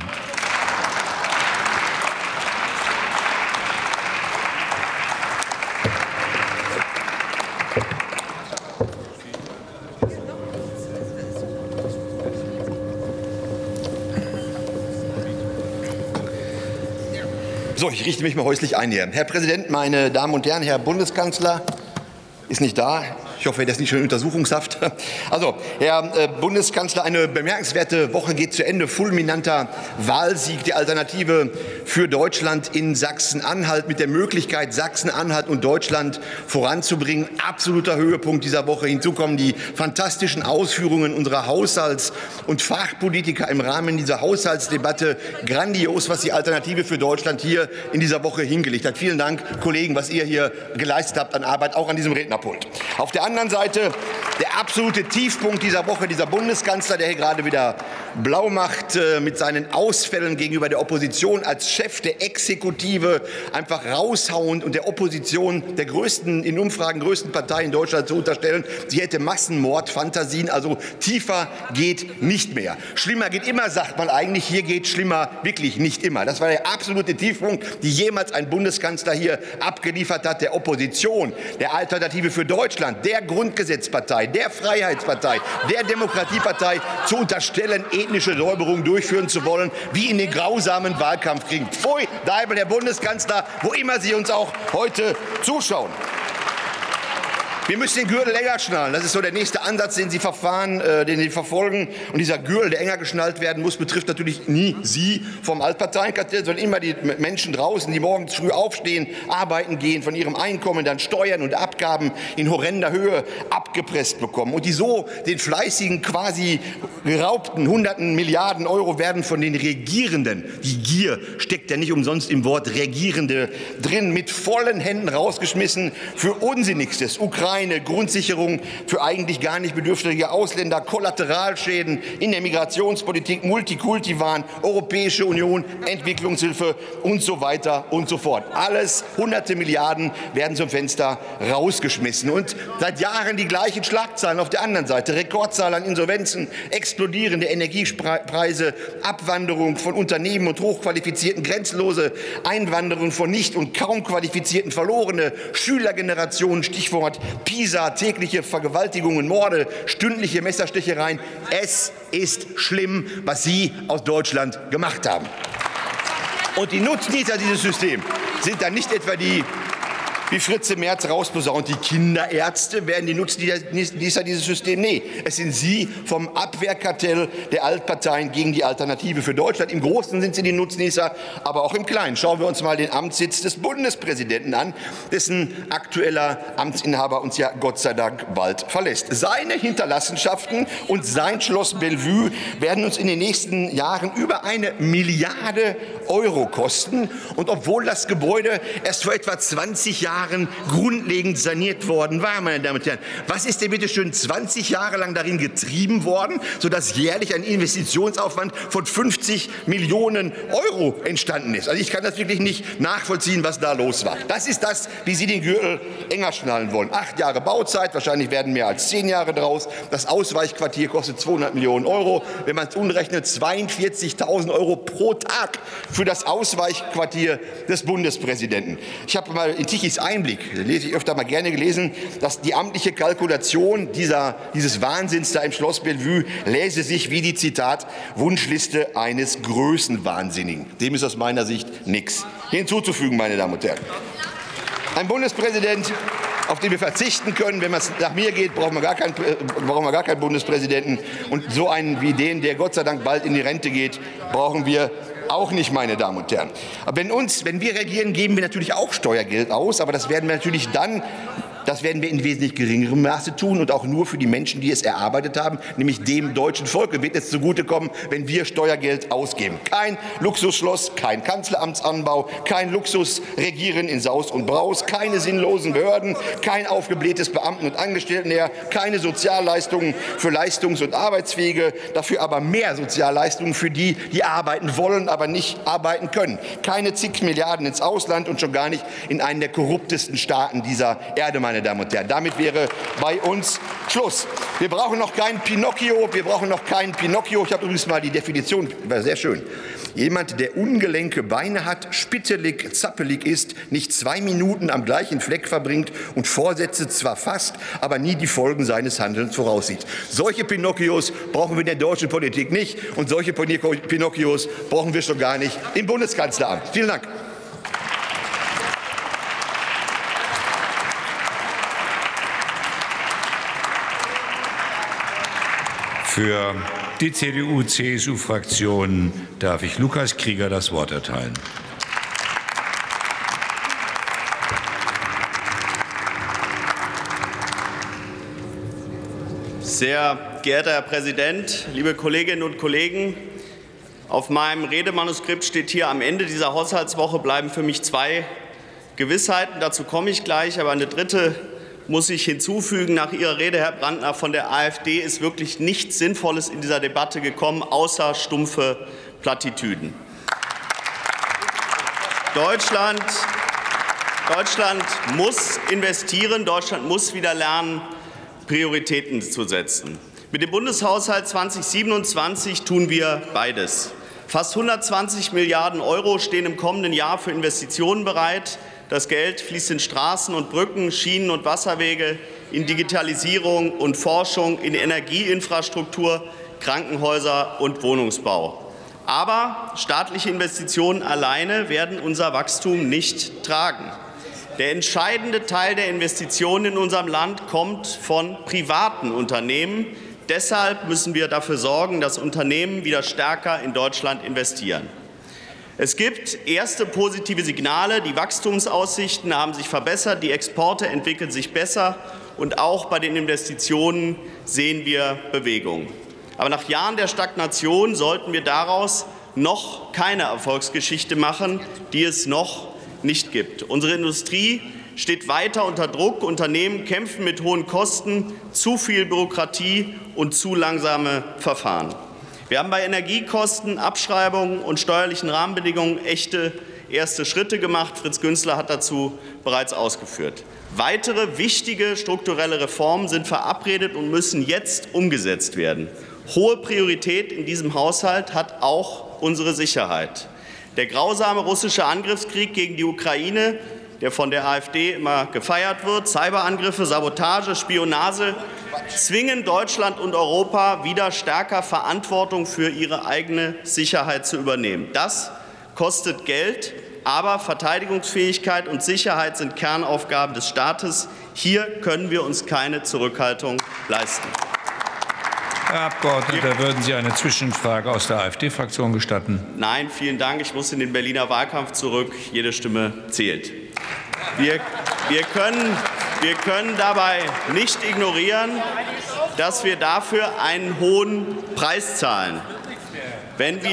So, ich richte mich mal häuslich ein hier. Herr Präsident, meine Damen und Herren, Herr Bundeskanzler ist nicht da. Ich hoffe, der ist nicht schon in Untersuchungshaft. Also, Herr Bundeskanzler, eine bemerkenswerte Woche geht zu Ende. Fulminanter Wahlsieg der Alternative für Deutschland in Sachsen-Anhalt mit der Möglichkeit, Sachsen-Anhalt und Deutschland voranzubringen. Absoluter Höhepunkt dieser Woche. Hinzu kommen die fantastischen Ausführungen unserer Haushalts- und Fachpolitiker im Rahmen dieser Haushaltsdebatte. Grandios, was die Alternative für Deutschland hier in dieser Woche hingelegt hat. Vielen Dank, Kollegen, was ihr hier geleistet habt an Arbeit, auch an diesem Rednerpult. Auf der anderen Seite der absolute Tiefpunkt dieser Woche, dieser Bundeskanzler, der hier gerade wieder blau macht mit seinen Ausfällen gegenüber der Opposition als Chef der Exekutive, einfach raushauend und der Opposition, der größten, in Umfragen größten Partei in Deutschland zu unterstellen, sie hätte Massenmordfantasien. Also tiefer geht nicht mehr. Schlimmer geht immer, sagt man eigentlich. Hier geht schlimmer wirklich nicht immer. Das war der absolute Tiefpunkt, die jemals ein Bundeskanzler hier abgeliefert hat, der Opposition, der Alternative für Deutschland, der Grundgesetzpartei, der Freiheitspartei, der Demokratiepartei zu unterstellen, ethnische Säuberung durchführen zu wollen, wie in den grausamen Wahlkampfkriegen. Pfui, Deibel, der Bundeskanzler, wo immer Sie uns auch heute zuschauen. Wir müssen den Gürtel enger schnallen. Das ist so der nächste Ansatz, den Sie verfolgen. Und dieser Gürtel, der enger geschnallt werden muss, betrifft natürlich nie Sie vom Altparteienkartell, sondern immer die Menschen draußen, die morgens früh aufstehen, arbeiten gehen, von ihrem Einkommen dann Steuern und Abgaben in horrender Höhe abgepresst bekommen. Und die so den fleißigen, quasi geraubten hunderten Milliarden Euro werden von den Regierenden, die Gier steckt ja nicht umsonst im Wort Regierende drin, mit vollen Händen rausgeschmissen für Unsinnigstes. Ukraine, Grundsicherung für eigentlich gar nicht bedürftige Ausländer, Kollateralschäden in der Migrationspolitik, Multikulti-Wahn, Europäische Union, Entwicklungshilfe und so weiter und so fort. Alles, hunderte Milliarden werden zum Fenster rausgeschmissen. Und seit Jahren die gleichen Schlagzeilen auf der anderen Seite. Rekordzahl an Insolvenzen, explodierende Energiepreise, Abwanderung von Unternehmen und Hochqualifizierten, grenzlose Einwanderung von nicht und kaum Qualifizierten, verlorene Schülergenerationen, Stichwort PISA, tägliche Vergewaltigungen, Morde, stündliche Messerstechereien. Es ist schlimm, was Sie aus Deutschland gemacht haben. Und die Nutznießer dieses Systems sind dann nicht etwa die, wie Fritze Merz rausposaunt, die Kinderärzte werden die Nutznießer dieses Systems. Nee, es sind Sie vom Abwehrkartell der Altparteien gegen die Alternative für Deutschland. Im Großen sind Sie die Nutznießer, aber auch im Kleinen. Schauen wir uns mal den Amtssitz des Bundespräsidenten an, dessen aktueller Amtsinhaber uns ja Gott sei Dank bald verlässt. Seine Hinterlassenschaften und sein Schloss Bellevue werden uns in den nächsten Jahren über 1 Milliarde Euro kosten. Und obwohl das Gebäude erst vor etwa 20 Jahren grundlegend saniert worden war, meine Damen und Herren. Was ist denn bitte schön 20 Jahre lang darin getrieben worden, sodass jährlich ein Investitionsaufwand von 50 Millionen Euro entstanden ist? Also ich kann das wirklich nicht nachvollziehen, was da los war. Das ist das, wie Sie den Gürtel enger schnallen wollen. 8 Jahre Bauzeit, wahrscheinlich werden mehr als 10 Jahre draus. Das Ausweichquartier kostet 200 Millionen Euro. Wenn man es umrechnet, 42.000 Euro pro Tag für das Ausweichquartier des Bundespräsidenten. Ich habe mal in Tichys Einblick, das lese ich öfter mal gerne gelesen, dass die amtliche Kalkulation dieses Wahnsinns da im Schloss Bellevue läse sich wie die, Zitat, Wunschliste eines Größenwahnsinnigen. Dem ist aus meiner Sicht nichts hinzuzufügen, meine Damen und Herren. Ein Bundespräsident, auf den wir verzichten können. Wenn es nach mir geht, brauchen wir gar keinen Bundespräsidenten. Und so einen wie den, der Gott sei Dank bald in die Rente geht, brauchen wir auch nicht, meine Damen und Herren. Aber wenn wir regieren, geben wir natürlich auch Steuergeld aus, aber das werden wir natürlich dann Das werden wir in wesentlich geringerem Maße tun und auch nur für die Menschen, die es erarbeitet haben, nämlich dem deutschen Volke wird es zugutekommen, wenn wir Steuergeld ausgeben. Kein Luxusschloss, kein Kanzleramtsanbau, kein Luxusregieren in Saus und Braus, keine sinnlosen Behörden, kein aufgeblähtes Beamten- und Angestelltenheer, keine Sozialleistungen für Leistungs- und Arbeitsfähige, dafür aber mehr Sozialleistungen für die, die arbeiten wollen, aber nicht arbeiten können. Keine zig Milliarden ins Ausland und schon gar nicht in einen der korruptesten Staaten dieser Erde, meine Damen und Herren. Damit wäre bei uns Schluss. Wir brauchen noch keinen Pinocchio. Wir brauchen noch keinen Pinocchio. Ich habe übrigens mal die Definition, war sehr schön. Jemand, der ungelenke Beine hat, spittelig, zappelig ist, nicht 2 Minuten am gleichen Fleck verbringt und Vorsätze zwar fasst, aber nie die Folgen seines Handelns voraussieht. Solche Pinocchios brauchen wir in der deutschen Politik nicht und solche Pinocchios brauchen wir schon gar nicht im Bundeskanzleramt. Vielen Dank. Für die CDU-CSU-Fraktion darf ich Lukas Krieger das Wort erteilen. Sehr geehrter Herr Präsident, liebe Kolleginnen und Kollegen! Auf meinem Redemanuskript steht hier: Am Ende dieser Haushaltswoche bleiben für mich 2 Gewissheiten. Dazu komme ich gleich. Aber eine dritte muss ich hinzufügen. Nach Ihrer Rede, Herr Brandner, von der AfD ist wirklich nichts Sinnvolles in dieser Debatte gekommen, außer stumpfe Plattitüden. Deutschland muss investieren. Deutschland muss wieder lernen, Prioritäten zu setzen. Mit dem Bundeshaushalt 2027 tun wir beides. Fast 120 Milliarden € stehen im kommenden Jahr für Investitionen bereit. Das Geld fließt in Straßen und Brücken, Schienen und Wasserwege, in Digitalisierung und Forschung, in Energieinfrastruktur, Krankenhäuser und Wohnungsbau. Aber staatliche Investitionen alleine werden unser Wachstum nicht tragen. Der entscheidende Teil der Investitionen in unserem Land kommt von privaten Unternehmen. Deshalb müssen wir dafür sorgen, dass Unternehmen wieder stärker in Deutschland investieren. Es gibt erste positive Signale. Die Wachstumsaussichten haben sich verbessert, die Exporte entwickeln sich besser, und auch bei den Investitionen sehen wir Bewegung. Aber nach Jahren der Stagnation sollten wir daraus noch keine Erfolgsgeschichte machen, die es noch nicht gibt. Unsere Industrie steht weiter unter Druck. Unternehmen kämpfen mit hohen Kosten, zu viel Bürokratie und zu langsame Verfahren. Wir haben bei Energiekosten, Abschreibungen und steuerlichen Rahmenbedingungen echte erste Schritte gemacht. Fritz Günzler hat dazu bereits ausgeführt. Weitere wichtige strukturelle Reformen sind verabredet und müssen jetzt umgesetzt werden. Hohe Priorität in diesem Haushalt hat auch unsere Sicherheit. Der grausame russische Angriffskrieg gegen die Ukraine, der von der AfD immer gefeiert wird, Cyberangriffe, Sabotage, Spionage, zwingen Deutschland und Europa, wieder stärker Verantwortung für ihre eigene Sicherheit zu übernehmen. Das kostet Geld, aber Verteidigungsfähigkeit und Sicherheit sind Kernaufgaben des Staates. Hier können wir uns keine Zurückhaltung leisten. Herr Abgeordneter, würden Sie eine Zwischenfrage aus der AfD-Fraktion gestatten? Nein, vielen Dank. Ich muss in den Berliner Wahlkampf zurück. Jede Stimme zählt. Wir können dabei nicht ignorieren, dass wir dafür einen hohen Preis zahlen. Wenn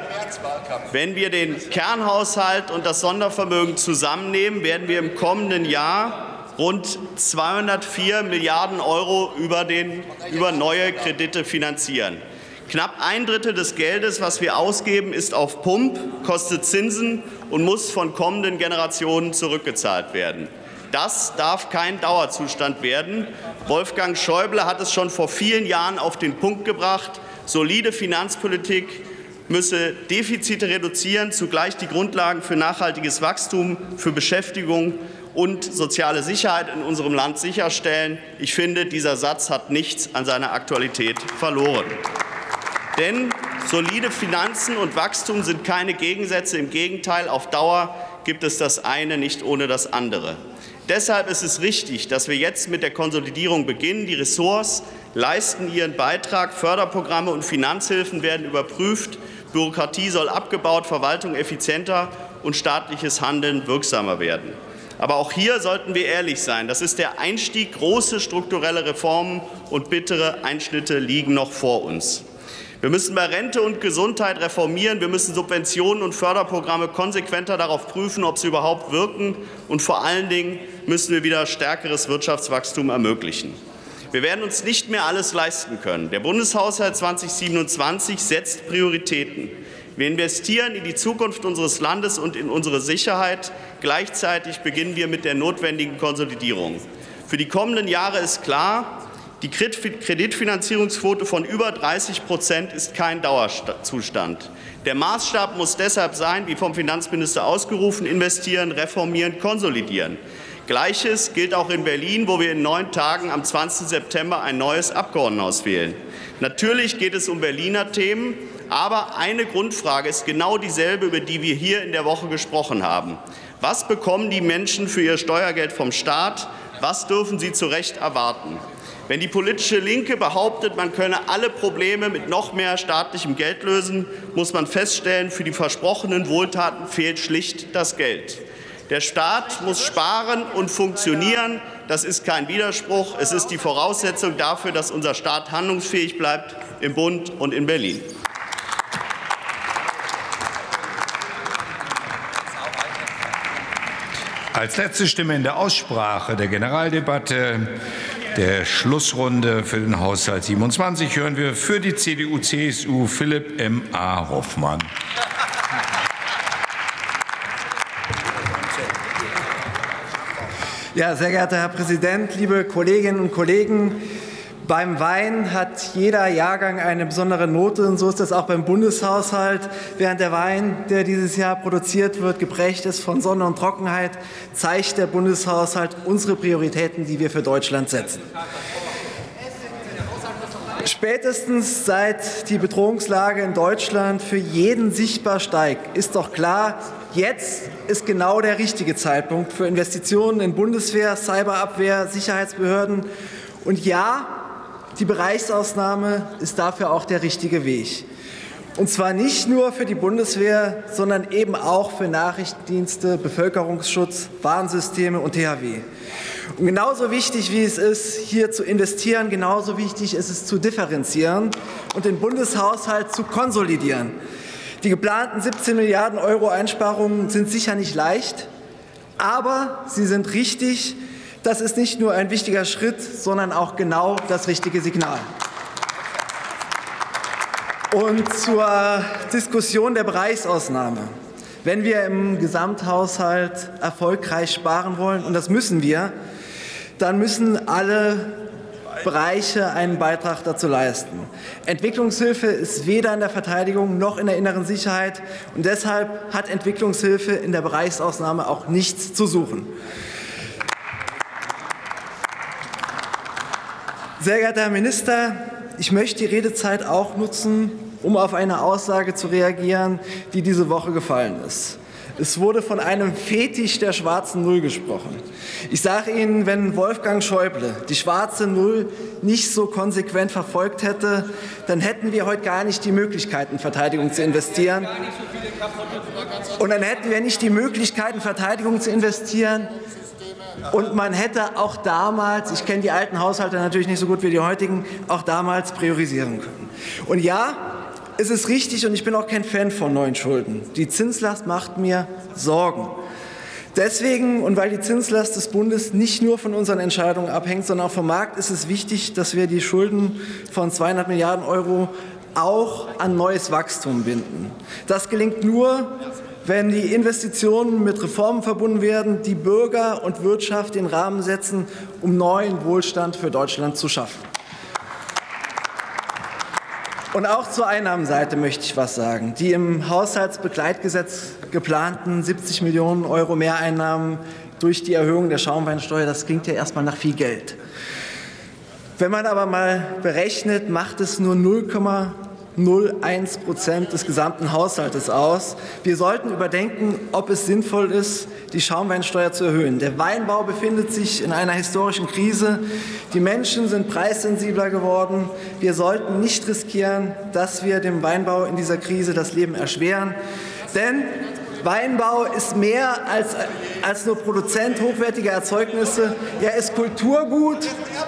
wir den Kernhaushalt und das Sondervermögen zusammennehmen, werden wir im kommenden Jahr rund 204 Milliarden € über neue Kredite finanzieren. Knapp 1/3 des Geldes, was wir ausgeben, ist auf Pump, kostet Zinsen und muss von kommenden Generationen zurückgezahlt werden. Das darf kein Dauerzustand werden. Wolfgang Schäuble hat es schon vor vielen Jahren auf den Punkt gebracht. Solide Finanzpolitik müsse Defizite reduzieren, zugleich die Grundlagen für nachhaltiges Wachstum, für Beschäftigung und soziale Sicherheit in unserem Land sicherstellen. Ich finde, dieser Satz hat nichts an seiner Aktualität verloren. Denn solide Finanzen und Wachstum sind keine Gegensätze. Im Gegenteil, auf Dauer gibt es das eine nicht ohne das andere. Deshalb ist es richtig, dass wir jetzt mit der Konsolidierung beginnen. Die Ressorts leisten ihren Beitrag. Förderprogramme und Finanzhilfen werden überprüft. Bürokratie soll abgebaut, Verwaltung effizienter und staatliches Handeln wirksamer werden. Aber auch hier sollten wir ehrlich sein. Das ist der Einstieg. Große strukturelle Reformen und bittere Einschnitte liegen noch vor uns. Wir müssen bei Rente und Gesundheit reformieren. Wir müssen Subventionen und Förderprogramme konsequenter darauf prüfen, ob sie überhaupt wirken. Und vor allen Dingen müssen wir wieder stärkeres Wirtschaftswachstum ermöglichen. Wir werden uns nicht mehr alles leisten können. Der Bundeshaushalt 2027 setzt Prioritäten. Wir investieren in die Zukunft unseres Landes und in unsere Sicherheit. Gleichzeitig beginnen wir mit der notwendigen Konsolidierung. Für die kommenden Jahre ist klar, die Kreditfinanzierungsquote von über 30% ist kein Dauerzustand. Der Maßstab muss deshalb sein, wie vom Finanzminister ausgerufen, investieren, reformieren, konsolidieren. Gleiches gilt auch in Berlin, wo wir in 9 Tagen am 20. September ein neues Abgeordnetenhaus wählen. Natürlich geht es um Berliner Themen, aber eine Grundfrage ist genau dieselbe, über die wir hier in der Woche gesprochen haben. Was bekommen die Menschen für ihr Steuergeld vom Staat? Was dürfen sie zu Recht erwarten? Wenn die politische Linke behauptet, man könne alle Probleme mit noch mehr staatlichem Geld lösen, muss man feststellen, für die versprochenen Wohltaten fehlt schlicht das Geld. Der Staat muss sparen und funktionieren. Das ist kein Widerspruch. Es ist die Voraussetzung dafür, dass unser Staat handlungsfähig bleibt im Bund und in Berlin. Als letzte Stimme in der Aussprache der Generaldebatte der Schlussrunde für den Haushalt 27 hören wir für die CDU/CSU Philipp M.A. Hoffmann. Ja, sehr geehrter Herr Präsident, liebe Kolleginnen und Kollegen! Beim Wein hat jeder Jahrgang eine besondere Note, und so ist das auch beim Bundeshaushalt. Während der Wein, der dieses Jahr produziert wird, geprägt ist von Sonne und Trockenheit, zeigt der Bundeshaushalt unsere Prioritäten, die wir für Deutschland setzen. Spätestens seit die Bedrohungslage in Deutschland für jeden sichtbar steigt, ist doch klar, jetzt ist genau der richtige Zeitpunkt für Investitionen in Bundeswehr, Cyberabwehr, Sicherheitsbehörden. Und ja, die Bereichsausnahme ist dafür auch der richtige Weg. Und zwar nicht nur für die Bundeswehr, sondern eben auch für Nachrichtendienste, Bevölkerungsschutz, Warnsysteme und THW. Und genauso wichtig wie es ist, hier zu investieren, genauso wichtig ist es zu differenzieren und den Bundeshaushalt zu konsolidieren. Die geplanten 17 Milliarden € Einsparungen sind sicher nicht leicht, aber sie sind richtig. Das ist nicht nur ein wichtiger Schritt, sondern auch genau das richtige Signal. Und zur Diskussion der Bereichsausnahme. Wenn wir im Gesamthaushalt erfolgreich sparen wollen, und das müssen wir, dann müssen alle Bereiche einen Beitrag dazu leisten. Entwicklungshilfe ist weder in der Verteidigung noch in der inneren Sicherheit, und deshalb hat Entwicklungshilfe in der Bereichsausnahme auch nichts zu suchen. Sehr geehrter Herr Minister, ich möchte die Redezeit auch nutzen, um auf eine Aussage zu reagieren, die diese Woche gefallen ist. Es wurde von einem Fetisch der schwarzen Null gesprochen. Ich sage Ihnen, wenn Wolfgang Schäuble die schwarze Null nicht so konsequent verfolgt hätte, dann hätten wir heute gar nicht die Möglichkeit, in Verteidigung zu investieren. Und dann hätten wir nicht die Möglichkeit, in Verteidigung zu investieren. Und man hätte auch damals, ich kenne die alten Haushalte natürlich nicht so gut wie die heutigen, auch damals priorisieren können. Und ja, es ist richtig, und ich bin auch kein Fan von neuen Schulden. Die Zinslast macht mir Sorgen. Deswegen, und weil die Zinslast des Bundes nicht nur von unseren Entscheidungen abhängt, sondern auch vom Markt, ist es wichtig, dass wir die Schulden von 200 Milliarden € auch an neues Wachstum binden. Das gelingt nur, wenn die Investitionen mit Reformen verbunden werden, die Bürger und Wirtschaft den Rahmen setzen, um neuen Wohlstand für Deutschland zu schaffen. Und auch zur Einnahmenseite möchte ich was sagen. Die im Haushaltsbegleitgesetz geplanten 70 Millionen € Mehreinnahmen durch die Erhöhung der Schaumweinsteuer, das klingt ja erstmal nach viel Geld. Wenn man aber mal berechnet, macht es nur 0,01% des gesamten Haushaltes aus. Wir sollten überdenken, ob es sinnvoll ist, die Schaumweinsteuer zu erhöhen. Der Weinbau befindet sich in einer historischen Krise. Die Menschen sind preissensibler geworden. Wir sollten nicht riskieren, dass wir dem Weinbau in dieser Krise das Leben erschweren. Denn Weinbau ist mehr als nur Produzent hochwertiger Erzeugnisse. Er ist Kulturgut.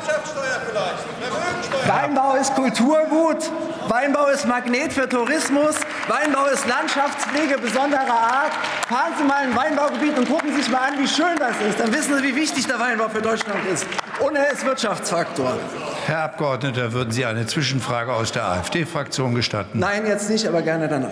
Weinbau ist Kulturgut. Weinbau ist Magnet für Tourismus. Weinbau ist Landschaftspflege besonderer Art. Fahren Sie mal in ein Weinbaugebiet und gucken Sie sich mal an, wie schön das ist. Dann wissen Sie, wie wichtig der Weinbau für Deutschland ist. Und er ist Wirtschaftsfaktor. Herr Abgeordneter, würden Sie eine Zwischenfrage aus der AfD-Fraktion gestatten? Nein, jetzt nicht, aber gerne danach.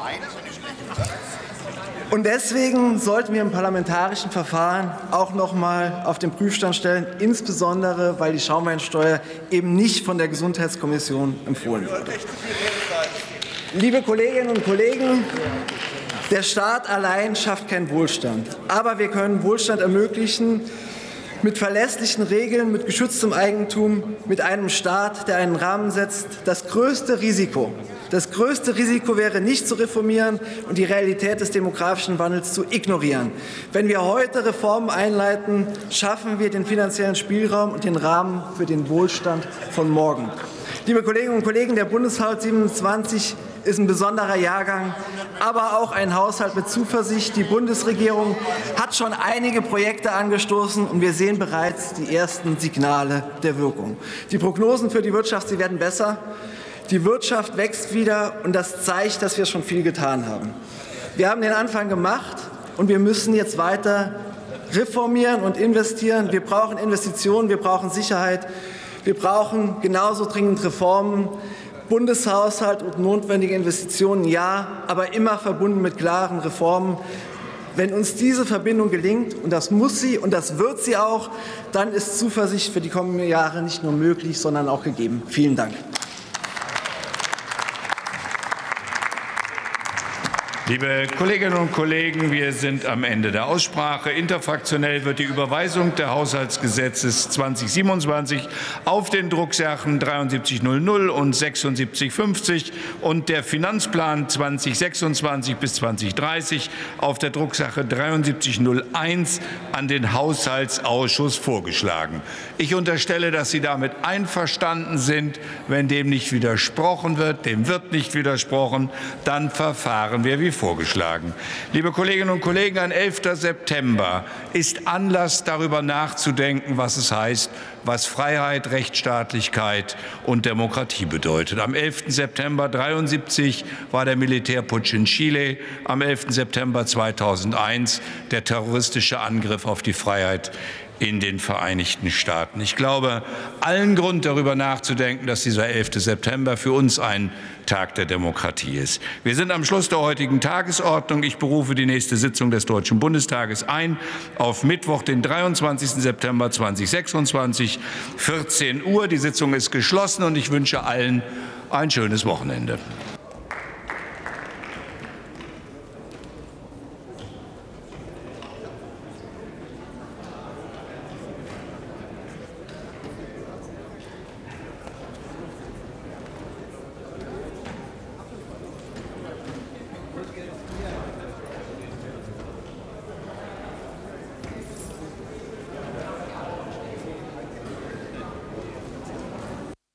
Und deswegen sollten wir im parlamentarischen Verfahren auch noch mal auf den Prüfstand stellen, insbesondere weil die Schaumweinsteuer eben nicht von der Gesundheitskommission empfohlen wurde. Liebe Kolleginnen und Kollegen, der Staat allein schafft keinen Wohlstand. Aber wir können Wohlstand ermöglichen mit verlässlichen Regeln, mit geschütztem Eigentum, mit einem Staat, der einen Rahmen setzt. Das größte Risiko wäre, nicht zu reformieren und die Realität des demografischen Wandels zu ignorieren. Wenn wir heute Reformen einleiten, schaffen wir den finanziellen Spielraum und den Rahmen für den Wohlstand von morgen. Liebe Kolleginnen und Kollegen, der Bundeshaushalt 27 ist ein besonderer Jahrgang, aber auch ein Haushalt mit Zuversicht. Die Bundesregierung hat schon einige Projekte angestoßen und wir sehen bereits die ersten Signale der Wirkung. Die Prognosen für die Wirtschaft, sie werden besser. Die Wirtschaft wächst wieder und das zeigt, dass wir schon viel getan haben. Wir haben den Anfang gemacht und wir müssen jetzt weiter reformieren und investieren. Wir brauchen Investitionen, wir brauchen Sicherheit, wir brauchen genauso dringend Reformen. Bundeshaushalt und notwendige Investitionen, ja, aber immer verbunden mit klaren Reformen. Wenn uns diese Verbindung gelingt, und das muss sie und das wird sie auch, dann ist Zuversicht für die kommenden Jahre nicht nur möglich, sondern auch gegeben. Vielen Dank. Liebe Kolleginnen und Kollegen, wir sind am Ende der Aussprache. Interfraktionell wird die Überweisung des Haushaltsgesetzes 2027 auf den Drucksachen 7300 und 7650 und der Finanzplan 2026 bis 2030 auf der Drucksache 7301 an den Haushaltsausschuss vorgeschlagen. Ich unterstelle, dass Sie damit einverstanden sind. Wenn dem nicht widersprochen wird, dem wird nicht widersprochen, dann verfahren wir wie vorgeschlagen. Liebe Kolleginnen und Kollegen, ein 11. September ist Anlass, darüber nachzudenken, was es heißt, was Freiheit, Rechtsstaatlichkeit und Demokratie bedeutet. Am 11. September 1973 war der Militärputsch in Chile, am 11. September 2001 der terroristische Angriff auf die Freiheit in den Vereinigten Staaten. Ich glaube, allen Grund darüber nachzudenken, dass dieser 11. September für uns ein Tag der Demokratie ist. Wir sind am Schluss der heutigen Tagesordnung. Ich berufe die nächste Sitzung des Deutschen Bundestages ein auf Mittwoch, den 23. September 2026, 14 Uhr. Die Sitzung ist geschlossen und ich wünsche allen ein schönes Wochenende.